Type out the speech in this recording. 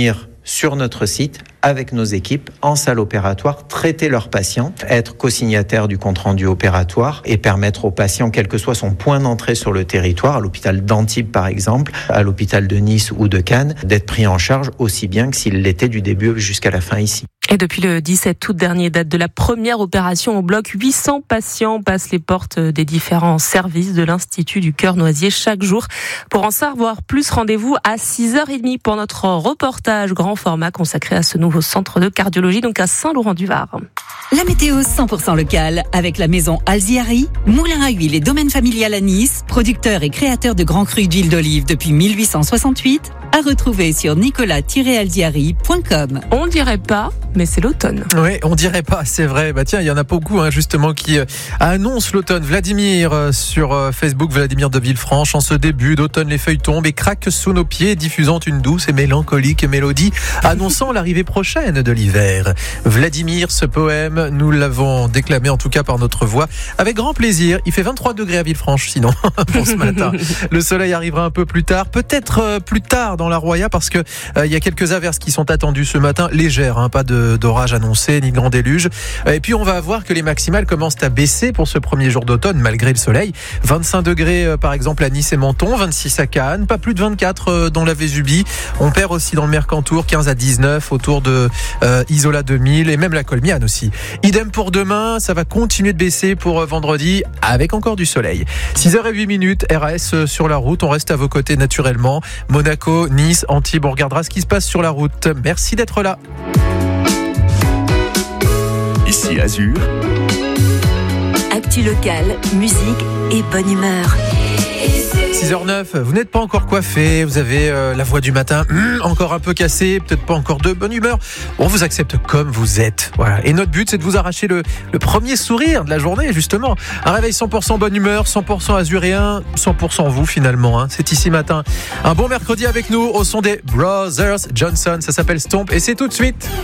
venir sur notre site avec nos équipes en salle opératoire, traiter leurs patients, être co-signataire du compte-rendu opératoire et permettre aux patients, quel que soit son point d'entrée sur le territoire, à l'hôpital d'Antibes par exemple, à l'hôpital de Nice ou de Cannes, d'être pris en charge aussi bien que s'il l'était du début jusqu'à la fin ici. Et depuis le 17 août dernier, date de la première opération au bloc, 800 patients passent les portes des différents services de l'Institut du Cœur Noisier chaque jour. Pour en savoir plus, rendez-vous à 6h30 pour notre reportage grand format consacré à ce nouveau centre de cardiologie, donc à Saint-Laurent-du-Var. La météo 100% locale avec la maison Alziari, moulin à huile et domaine familial à Nice, producteur et créateur de grands crus d'huile d'olive depuis 1868, à retrouver sur nicolas-alziari.com. On dirait pas, mais c'est l'automne. Oui, on dirait pas, c'est vrai. Bah tiens, il y en a beaucoup justement qui annoncent l'automne. Vladimir sur Facebook, Vladimir de Villefranche, en ce début d'automne, les feuilles tombent et craquent sous nos pieds, diffusant une douce et mélancolique mélodie, annonçant l'arrivée prochaine de l'hiver. Vladimir, ce poème, nous l'avons déclamé en tout cas par notre voix, avec grand plaisir. Il fait 23 degrés à Villefranche, sinon, pour ce matin. Le soleil arrivera un peu plus tard, peut-être plus tard dans la Roya, parce que il y a quelques averses qui sont attendues ce matin, légères, pas d'orage annoncé, ni de grand déluge. Et puis on va voir que les maximales commencent à baisser pour ce premier jour d'automne, malgré le soleil. 25 degrés par exemple à Nice et Menton, 26 à Cannes, pas plus de 24 dans la Vésubie. On perd aussi dans le Mercantour, 15 à 19 autour de Isola 2000 et même la Colmiane aussi. Idem pour demain, ça va continuer de baisser pour vendredi avec encore du soleil. 6h08, RAS sur la route, on reste à vos côtés naturellement. Monaco, Nice, Antibes, on regardera ce qui se passe sur la route. Merci d'être là. Ici Azur. Actu locale, musique et bonne humeur. 6h09, vous n'êtes pas encore coiffé, vous avez la voix du matin encore un peu cassée, peut-être pas encore de bonne humeur. On vous accepte comme vous êtes. Voilà. Et notre but, c'est de vous arracher le premier sourire de la journée, justement. Un réveil 100% bonne humeur, 100% azuréen, 100% vous finalement. C'est ici matin. Un bon mercredi avec nous au son des Brothers Johnson. Ça s'appelle Stomp et c'est tout de suite.